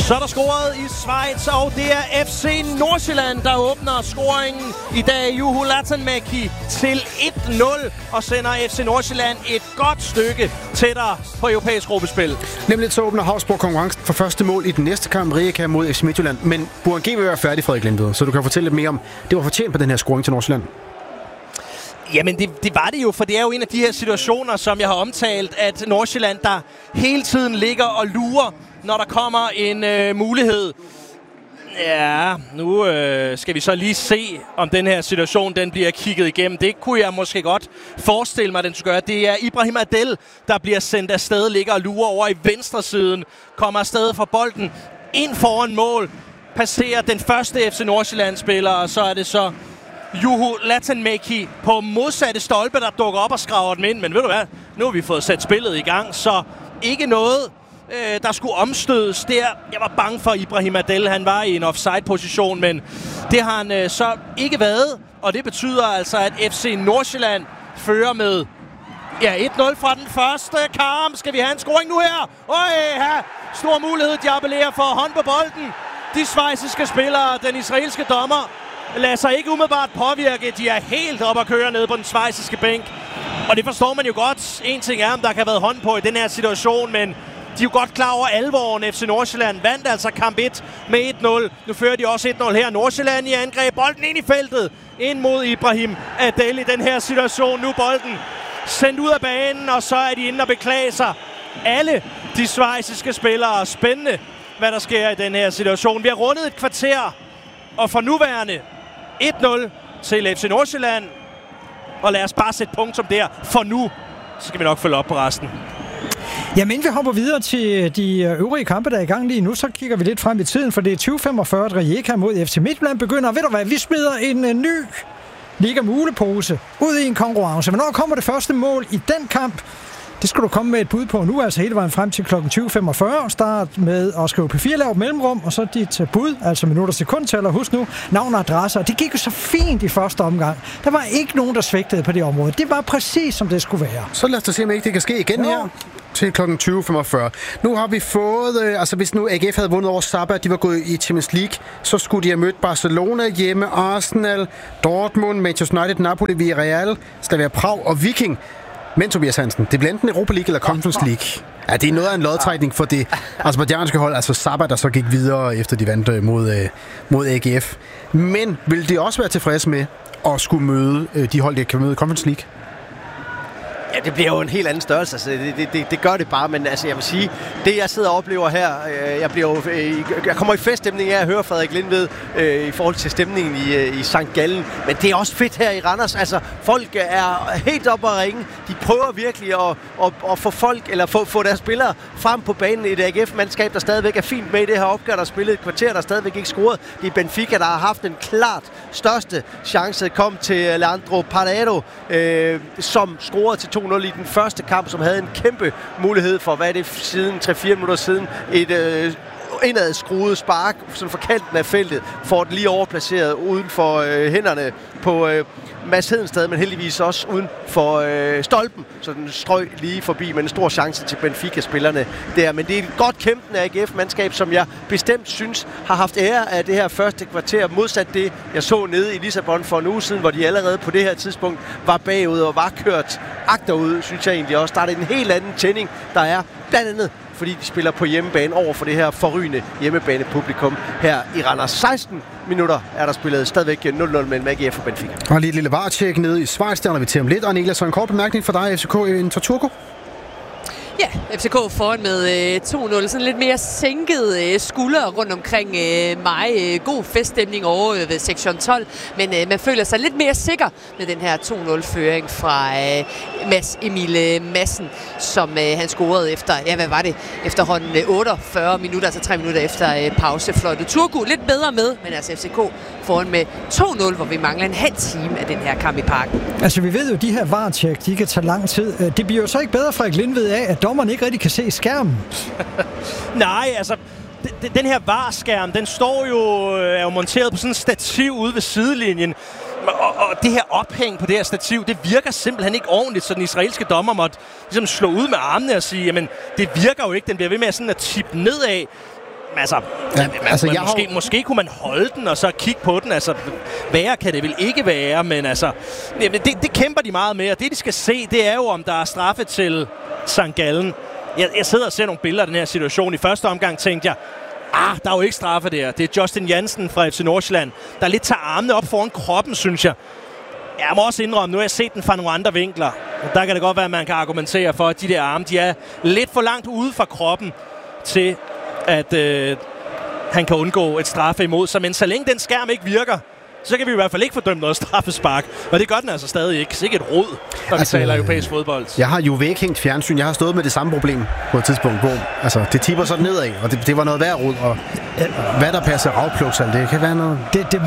Så er der scoret i Schweiz, og det er FC Nordsjælland, der åbner scoringen i dag. Juho Latanmäki til 1-0 og sender FC Nordsjælland et godt stykke tættere på europæisk gruppespil. Nemlig så åbner Havsborg konkurrencen for første mål i den næste kamp, Rijeka mod FC Midtjylland. Men Burhan G vil være færdig, Frederik Lindved, så du kan fortælle lidt mere om, det var fortjent på den her scoring til Nordsjælland. Jamen, det var det jo, for det er jo en af de her situationer, som jeg har omtalt, at Nordsjælland, der hele tiden ligger og lurer, når der kommer en mulighed. Ja, nu skal vi så lige se, om den her situation den bliver kigget igennem. Det kunne jeg måske godt forestille mig, den skulle gøre. Det er Ibrahim Adel, der bliver sendt afsted, ligger og lurer over i venstre siden, kommer afsted fra bolden ind foran mål, passerer den første FC Nordsjælland-spiller, og så er det så Juho Latanmäki på modsatte stolpe, der dukker op og skraver dem ind. Men ved du hvad, nu har vi fået sat spillet i gang, så ikke noget, der skulle omstødes der. Jeg var bange for Ibrahim Adel, han var i en offside-position, men det har han så ikke været. Og det betyder altså, at FC Nordsjælland fører med 1-0 fra den første kamp. Skal vi have en scoring nu her? Stor mulighed, de appellerer for hånd på bolden. De schweiziske spillere, den israelske dommer, lader sig ikke umiddelbart påvirke. De er helt op at køre ned på den schweiziske bænk. Og det forstår man jo godt. En ting er, om der kan have været hånd på i den her situation, men de er jo godt klar over alvoren. FC Nordsjælland vandt altså kamp 1 med 1-0. Nu fører de også 1-0 her. Nordsjælland i angreb. Bolden ind i feltet. Ind mod Ibrahim Adel i den her situation. Nu bolden sendt ud af banen, og så er de inde og beklage sig. Alle de schweiziske spillere. Spændende, hvad der sker i den her situation. Vi har rundet et kvarter, og for nuværende 1-0 til FC Nordsjælland. Og lad os bare sætte punktum der. For nu, så skal vi nok følge op på resten. Jamen, vi hopper videre til de øvrige kampe, der er i gang lige nu. Så kigger vi lidt frem i tiden, for det er 20:45, at Rijeka mod FC Midtjylland begynder. Ved du hvad, vi smider en ny liga-mulepose ud i en konkurrence. Hvornår kommer det første mål i den kamp? Det skal du komme med et bud på nu, altså hele vejen frem til kl. 20:45. Start med at skrive P4, lav mellemrum, og så dit bud, altså minutter sekundtæller. Husk nu, navn og adresser. Det gik jo så fint i første omgang. Der var ikke nogen, der svigtede på det område. Det var præcis, som det skulle være. Så lad os da se, om ikke det kan ske igen her til kl. 20:45. Nu har vi fået, hvis nu AGF havde vundet over Sabah, de var gået i Champions League, så skulle de have mødt Barcelona hjemme, Arsenal, Dortmund, Manchester United, Napoli, Villarreal, Slavia Prag og Viking. Men Tobias Hansen, det bliver enten Europa League eller Conference League. Ja, det er noget af en lodtrækning for det aserbajdsjanske hold, altså Sabah, der så gik videre efter de vandt mod AGF. Men vil de også være tilfredse med at skulle møde de hold, der kan møde Conference League? Ja, det bliver jo en helt anden størrelse. Altså, det gør det bare, men altså, jeg vil sige, det jeg sidder og oplever her, jeg kommer i feststemning af at høre Frederik Lindved i forhold til stemningen i St. Gallen, men det er også fedt her i Randers. Altså, folk er helt oppe at ringe. De prøver virkelig at få folk, eller få deres spillere frem på banen i et AGF-mandskab, der stadigvæk er fint med i det her opgør, der spillet et kvarter, der stadigvæk ikke scoret. Det er Benfica, der har haft den klart største chance, kom til Leandro Parado, som scorede til 2-0 i den første kamp, som havde en kæmpe mulighed for, hvad er det, siden 3-4 minutter siden, et indad skruet spark, sådan for kanten af feltet, får den lige overplaceret uden for hænderne på Mads Hedenstad, men heldigvis også uden for stolpen, så den strøg lige forbi med en stor chance til Benfica-spillerne der. Men det er et godt kæmpende AGF-mandskab, som jeg bestemt synes har haft ære af det her første kvarter, modsat det, jeg så nede i Lissabon for en uge siden, hvor de allerede på det her tidspunkt var bagud og var kørt agterud, synes jeg egentlig også. Der er en helt anden tænding, der er blandt andet fordi de spiller på hjemmebane over for det her forrygende hjemmebanepublikum her i Randers. 16 minutter er der spillet stadigvæk 0-0 mellem AGF og Benfica. Og lige et lille varetjek nede i Schweiz, der er vi til om lidt. Og Niklas, så en kort bemærkning for dig, FCK i Turku? Ja, FCK foran med 2-0. Sådan lidt mere sænket skulder rundt omkring mig. God feststemning over ved sektion 12. Men man føler sig lidt mere sikker med den her 2-0-føring fra Mads Emil Madsen, som han scorede efter, hvad var det? Efterhånden 48 minutter, altså 3 minutter efter pausefløjtet. Turku lidt bedre med, men altså FCK foran med 2-0, hvor vi mangler en halv time af den her kamp i parken. Altså vi ved jo, de her VAR-tjek, de kan tage lang tid. Det bliver jo så ikke bedre, Frederik Lindved, af, at dommeren ikke rigtig kan se skærmen. Nej, altså den her VAR-skærm, den står jo, er jo monteret på sådan en stativ ude ved sidelinjen. Og det her ophæng på det her stativ, det virker simpelthen ikke ordentligt, så den israelske dommer måtte ligesom slå ud med armene og sige, jamen det virker jo ikke, den bliver ved med sådan at tippe nedad. Måske kunne man holde den og så kigge på den. Altså, værre kan det vel ikke være, men altså, det kæmper de meget med, og det de skal se, det er jo, om der er straffe til St. Gallen. Jeg sidder og ser nogle billeder af den her situation. I første omgang tænkte jeg, der er jo ikke straffe der. Det er Justin Jansen fra FC Nordsjælland, der lidt tager armene op foran kroppen, synes jeg. Jeg må også indrømme, nu har jeg set den fra nogle andre vinkler. Og der kan det godt være, at man kan argumentere for, at de der arme, de er lidt for langt ude fra kroppen til, at han kan undgå et straffe imod sig. Men så længe den skærm ikke virker, så kan vi i hvert fald ikke fordømme noget straffespark. Og det gør den altså stadig ikke. Så ikke et rod, når vi taler europæisk fodbold. Jeg har jo væk hængt fjernsyn. Jeg har stået med det samme problem på et tidspunkt, hvor det tipper sådan nedad, og det var noget værd rod. Og hvad der passer afpluksal, det kan være noget...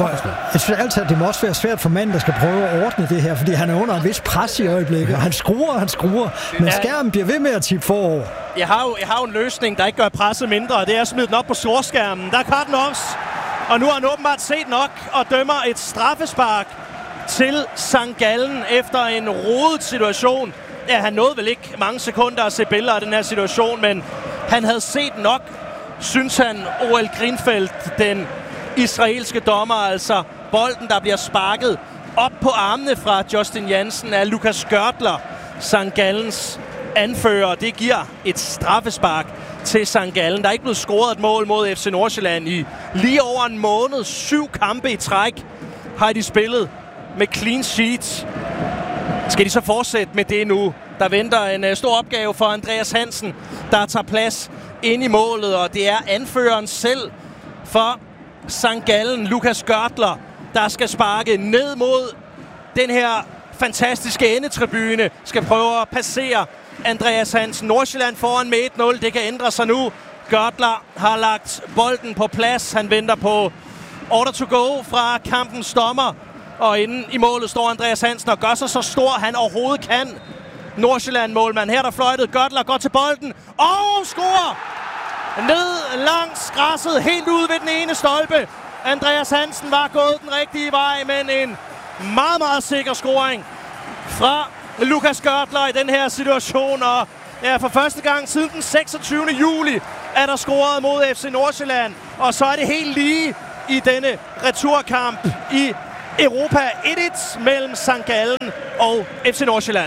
Det må også være svært for manden, der skal prøve at ordne det her, fordi han er under en vis pres i øjeblikket. Han skruer, men skærmen bliver ved med at tippe forover. Jeg har jo en løsning, der ikke gør presset mindre, og det er at smide den op på storskærmen. Der er Cardinals. Og nu har han åbenbart set nok og dømmer et straffespark til St. Gallen efter en rodet situation. Ja, han nåede vel ikke mange sekunder at se billeder af den her situation, men han havde set nok, synes han, O.L. Grinfeldt, den israelske dommer. Altså bolden, der bliver sparket op på armene fra Justin Jansen af Lukas Görtler, St. Gallens anfører. Det giver et straffespark til St. Gallen. Der er ikke blevet scoret et mål mod FC Nordsjælland i lige over en måned. 7 kampe i træk har de spillet med clean sheet. Skal de så fortsætte med det nu? Der venter en stor opgave for Andreas Hansen, der tager plads ind i målet, og det er anføreren selv for St. Gallen, Lukas Görtler, der skal sparke ned mod den her fantastiske endetribune, skal prøve at passere Andreas Hansen. Nordsjælland foran med 1-0. Det kan ændre sig nu. Görtler har lagt bolden på plads. Han venter på order to go fra kampens dommer. Og inde i målet står Andreas Hansen og gør sig så stor, han overhovedet kan. Nordsjælland-målmand. Her der fløjtet. Görtler går til bolden og scorer! Ned langs græsset, helt ude ved den ene stolpe. Andreas Hansen var gået den rigtige vej, men en meget, meget sikker scoring fra Lukas Görtler i den her situation. Og ja, for første gang siden den 26. juli er der scoret mod FC Nordsjælland. Og så er det helt lige i denne returkamp i Europa. 1-1 mellem St. Gallen og FC Nordsjælland.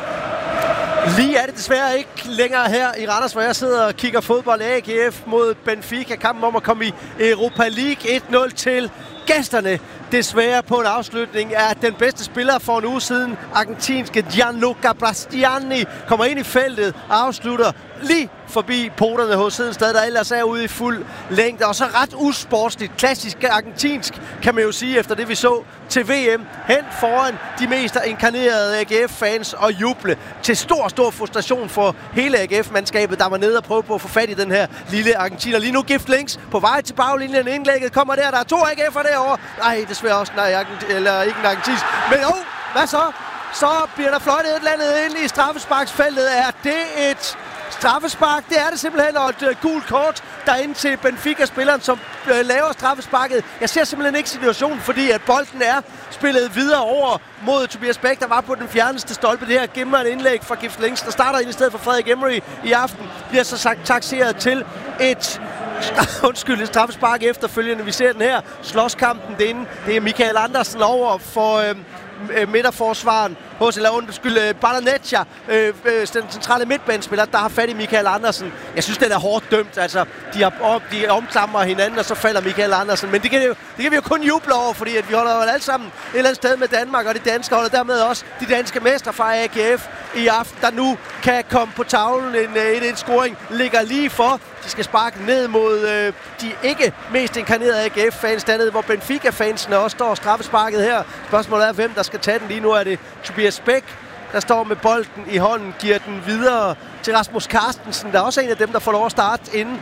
Lige er det desværre ikke længere her i Randers, hvor jeg sidder og kigger fodbold. AGF mod Benfica. Kampen om at komme i Europa League. 1-0 til gæsterne. Desværre på en afslutning er den bedste spiller for en uge siden. Argentinske Gianluca Bastiani kommer ind i feltet og afslutter lige forbi poterne hos Hedensted, der ellers er ude i fuld længde. Og så ret usportsligt, klassisk argentinsk, kan man jo sige, efter det vi så til VM. Hen foran de mest inkarnerede AGF-fans og juble til stor frustration for hele AGF-mandskabet, der var nede og prøve på at få fat i den her lille argentiner. Lige nu Gift Links på vej til baglinjen. Indlægget kommer der er 2 AGF'er derovre. Nej, desværre også eller ikke en argentinsk. Men hvad så? Så bliver der fløjtet et eller andet ind i straffesparksfeltet. Er det et straffespark? Det er det simpelthen, og et gult kort derinde til Benfica-spilleren, som laver straffesparket. Jeg ser simpelthen ikke situationen, fordi at bolden er spillet videre over mod Tobias Bæk, der var på den fjerneste stolpe. Det her gemmer et indlæg fra Gift Links, der starter ind i stedet for Frederik Emery i aften. Bliver så sagt takseret til et straffespark efterfølgende. Vi ser den her slåskampen derinde. Det er Michael Andersen over for midterforsvaren hos Barnecchia, den centrale midtbanespiller, der har fat i Michael Andersen. Jeg synes, den er hårdt dømt. Altså, de omklamrer hinanden, og så falder Michael Andersen. Men det kan vi jo kun juble over, fordi at vi holder jo alle sammen et eller andet sted med Danmark, og de danske holder dermed også de danske mestre fra AGF i aften, der nu kan komme på tavlen. En scoring ligger lige for. De skal sparke ned mod de ikke mest inkarnerede AGF-fans dernede, hvor Benfica-fansene også står straffesparket her. Spørgsmålet er, hvem der skal tage den. Lige nu er det Tobias Bæk, der står med bolden i hånden, giver den videre til Rasmus Carstensen, der er også en af dem, der får lov at starte inden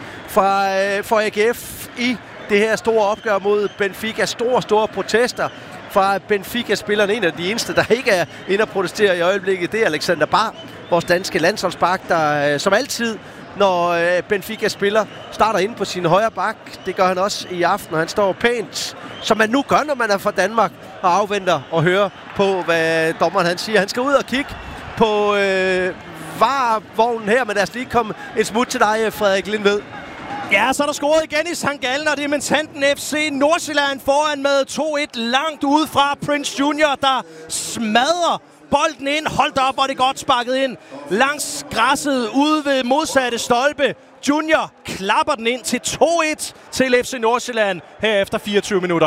for AGF i det her store opgør mod Benfica. Store protester fra Benfica-spilleren. En af de eneste, der ikke er inde og protestere i øjeblikket, det er Alexander Bahr, vores danske landsholdsbak, der som altid, når Benfica spiller, starter inde på sin højre bak. Det gør han også i aften, og han står pænt, som man nu gør, når man er fra Danmark, og afventer og hører på, hvad dommeren han siger. Han skal ud og kigge på varevognen her, men lad os lige komme et smut til dig, Frederik Lindved. Ja, så er der scoret igen i St. Gallen, og det er Mentanten FC Nordsjælland foran med 2-1 langt ude fra Prince Junior, der smadrer bolden ind. Holdt op, og det godt sparket ind langs græsset ude ved modsatte stolpe. Junior klapper den ind til 2-1 til FC Nordsjælland her efter 24 minutter.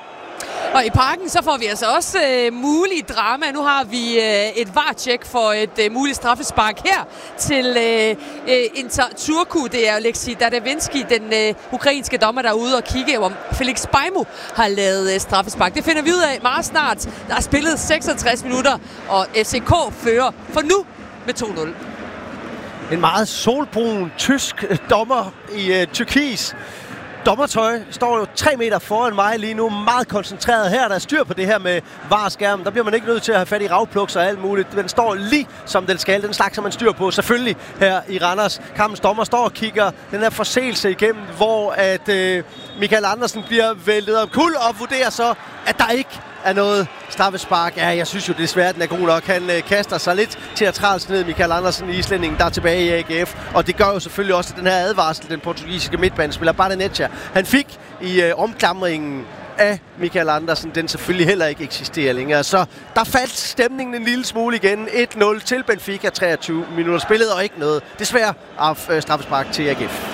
Og i Parken, så får vi altså også mulig drama. Nu har vi et VAR-check for et muligt straffespark her til Inter Turku. Det er Alexi Dadavinski, den ukrainske dommer, der er ude og kigge, om Felix Bajmo har lavet straffespark. Det finder vi ud af meget snart. Der er spillet 66 minutter, og FCK fører for nu med 2-0. En meget solbrun tysk dommer i turkis dommertøj står jo 3 meter foran mig lige nu, meget koncentreret her. Der er styr på det her med VAR-skærmen. Der bliver man ikke nødt til at have fat i ravpluks og alt muligt. Den står lige som den skal. Den slags, som man styr på. Selvfølgelig her i Randers. Kampens dommer står og kigger den her forseelse igennem, hvor at Michael Andersen bliver væltet om kul og vurderer så, at der ikke er noget straffespark. Ja, jeg synes jo desværre, den er god nok. Han kaster sig lidt teatralsk ned, Michael Andersen, islændingen, der er tilbage i AGF. Og det gør jo selvfølgelig også den her advarsel, den portugisiske midtbanespiller Barnecchia. Han fik i omklamringen af Michael Andersen, den selvfølgelig heller ikke eksisterer længere. Så der faldt stemningen en lille smule igen. 1-0 til Benfica, 23 minutter spillet, og ikke noget desværre af straffespark til AGF.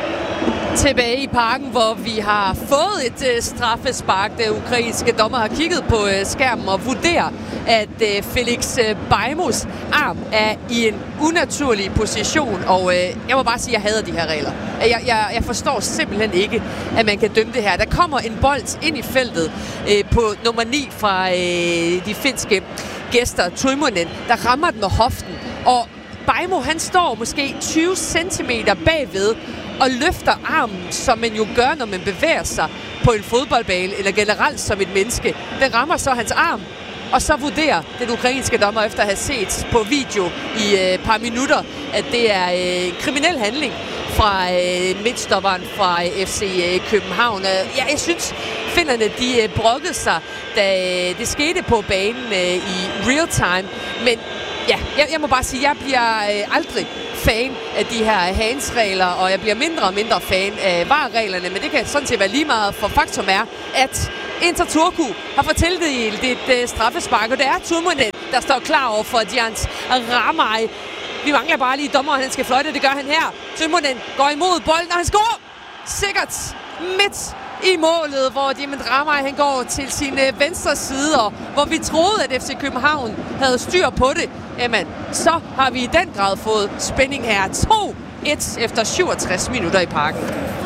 Tilbage i Parken, hvor vi har fået et straffespark. Den ukrainske dommer har kigget på skærmen og vurderer, at Felix Bajmos arm er i en unaturlig position. Og jeg må bare sige, at jeg hader de her regler. Jeg forstår simpelthen ikke, at man kan dømme det her. Der kommer en bold ind i feltet på nummer 9 fra de finske gæster, Tuimunen, der rammer den med hoften. Og Bajmo, han står måske 20 cm bagved og løfter armen, som man jo gør, når man bevæger sig på en fodboldbane, eller generelt som et menneske. Den rammer så hans arm, og så vurderer den ukrainske dommer, efter at have set på video i et par minutter, at det er en kriminel handling fra midtstopperen fra FC København. Ja, jeg synes, finnerne de brokkede sig, da det skete på banen i real time, men ja, jeg må bare sige, at jeg bliver aldrig fan af de her hands-regler, og jeg bliver mindre og mindre fan af VAR-reglerne, men det kan sådan set være lige meget, for faktum er, at Inter Turku har fået tildelt et straffespark, og det er Tuimunen, der står klar over for Giants Ramaj. Vi mangler bare lige dommeren, han skal fløjte, det gør han her. Tuimunen går imod bolden, og han scorer sikkert midt i målet, hvor Diamond Ramaj han går til sin venstre side, og hvor vi troede, at FC København havde styr på det. Jamen, så har vi i den grad fået spænding her. 2-1 efter 67 minutter i Parken.